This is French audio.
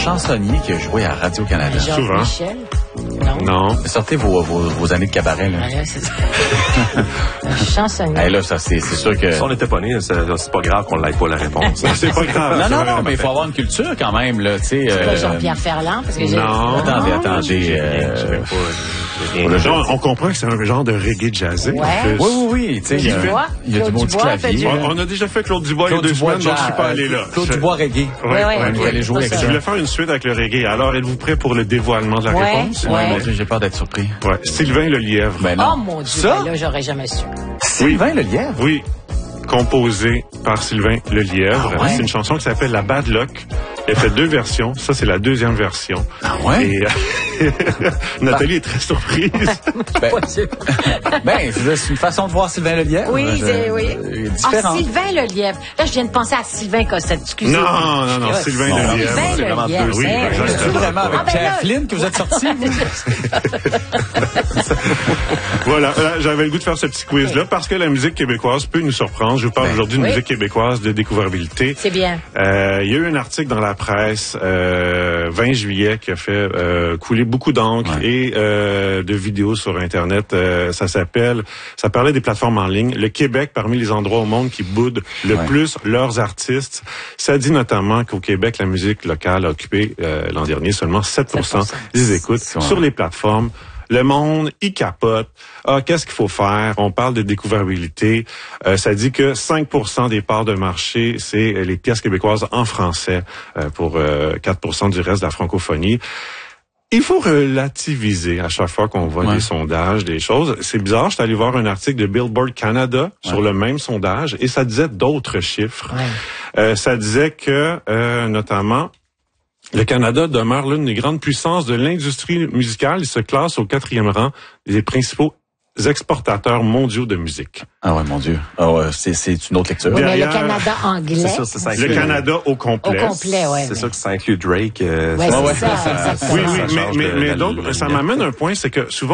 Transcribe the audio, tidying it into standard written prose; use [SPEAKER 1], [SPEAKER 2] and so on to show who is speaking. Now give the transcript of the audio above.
[SPEAKER 1] chansonnier qui a joué à Radio-Canada.
[SPEAKER 2] Souvent.
[SPEAKER 3] Michel?
[SPEAKER 2] Non.
[SPEAKER 1] Sortez vos années de cabaret, là.
[SPEAKER 3] Ouais, c'est ça. Un chansonnier.
[SPEAKER 1] Hey, là, ça, c'est sûr que...
[SPEAKER 4] Si on n'était pas nés, c'est pas grave qu'on n'aille pas la réponse.
[SPEAKER 2] C'est pas grave.
[SPEAKER 1] Non, mais il faut avoir une culture quand même, là, tu sais.
[SPEAKER 3] Pas Jean-Pierre Ferland, parce que j'ai...
[SPEAKER 2] Non.
[SPEAKER 1] Attendez.
[SPEAKER 2] On comprend que c'est un genre de reggae jazzé.
[SPEAKER 3] Ouais.
[SPEAKER 2] En plus.
[SPEAKER 1] Oui, tu sais. Il y a du mot du
[SPEAKER 3] Dubois fait
[SPEAKER 1] clavier.
[SPEAKER 3] du-
[SPEAKER 2] On a déjà fait Claude Dubois il y a 2 semaines, donc je suis pas allé là.
[SPEAKER 1] Claude Dubois reggae.
[SPEAKER 2] Ouais.
[SPEAKER 1] Vous allez jouer avec
[SPEAKER 2] Je
[SPEAKER 1] ça.
[SPEAKER 2] voulais faire une suite avec le reggae. Alors, êtes-vous prêt pour le dévoilement de la réponse?
[SPEAKER 1] Ouais, mon Dieu, j'ai peur d'être surpris.
[SPEAKER 2] Ouais. Sylvain Lelièvre.
[SPEAKER 1] Ben non.
[SPEAKER 3] Oh mon Dieu,
[SPEAKER 1] Ça?
[SPEAKER 3] ben là, j'aurais jamais su.
[SPEAKER 1] Sylvain Lelièvre?
[SPEAKER 2] Oui. Composé par Sylvain Lelièvre.
[SPEAKER 1] Ah ouais?
[SPEAKER 2] C'est une chanson qui s'appelle La Bad Luck. Elle fait 2 versions. Ça, c'est la 2e version.
[SPEAKER 1] Ah ouais?
[SPEAKER 2] Et Nathalie est très surprise.
[SPEAKER 1] C'est une façon de voir Sylvain Lelièvre.
[SPEAKER 3] Oui, oui.
[SPEAKER 1] Différent.
[SPEAKER 3] Sylvain Lelièvre. Là, je viens de penser à Sylvain Cossette. Excusez.
[SPEAKER 2] Non, Sylvain Lelièvre.
[SPEAKER 3] Sylvain
[SPEAKER 2] C'est vraiment
[SPEAKER 3] Lelièvre.
[SPEAKER 2] deux. Oui,
[SPEAKER 1] C'est
[SPEAKER 2] exactement.
[SPEAKER 1] vraiment avec Pierre Flynn que vous êtes sortis?
[SPEAKER 2] Voilà, j'avais le goût de faire ce petit quiz-là parce que la musique québécoise peut nous surprendre. Je vous parle aujourd'hui de musique québécoise, de découvrabilité.
[SPEAKER 3] C'est bien.
[SPEAKER 2] Il y a eu un article dans la presse 20 juillet qui a fait couler beaucoup d'encre et de vidéos sur Internet. Ça parlait des plateformes en ligne. Le Québec, parmi les endroits au monde qui boudent le plus leurs artistes. Ça dit notamment qu'au Québec, la musique locale a occupé l'an dernier seulement 7% des écoutes sur les plateformes. Le monde, il capote. Qu'est-ce qu'il faut faire? On parle de découvrabilité. Ça dit que 5% des parts de marché, c'est les pièces québécoises en français pour 4% du reste de la francophonie. Il faut relativiser à chaque fois qu'on voit des sondages, des choses. C'est bizarre, je suis allé voir un article de Billboard Canada sur le même sondage et ça disait d'autres chiffres. Ça disait que, notamment, le Canada demeure l'une des grandes puissances de l'industrie musicale. Il se classe au 4e rang des principaux exportateurs mondiaux de musique.
[SPEAKER 1] Ah ouais, mon Dieu. Ah ouais, c'est une autre lecture.
[SPEAKER 3] Oui, mais le Canada anglais.
[SPEAKER 4] C'est ça
[SPEAKER 2] Le Canada au complet.
[SPEAKER 3] Au complet, oui.
[SPEAKER 4] C'est ça que ça inclut Drake.
[SPEAKER 3] Ouais, c'est ça.
[SPEAKER 2] Oui, mais donc, ça m'amène un point, c'est que souvent,